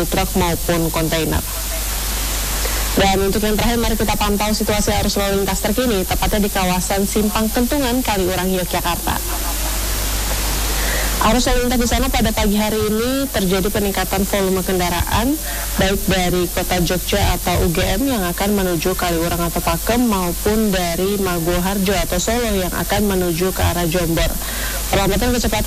truk maupun kontainer. Dan untuk yang terakhir, mari kita pantau situasi arus lalu lintas terkini, tepatnya di kawasan Simpang Kentungan, Kaliurang, Yogyakarta. Arus lalu lintas di sana pada pagi hari ini terjadi peningkatan volume kendaraan, baik dari Kota Jogja atau UGM yang akan menuju Kaliurang atau Pakem, maupun dari Maguwoharjo atau Solo yang akan menuju ke arah Jombor. Perlambatan kecepatan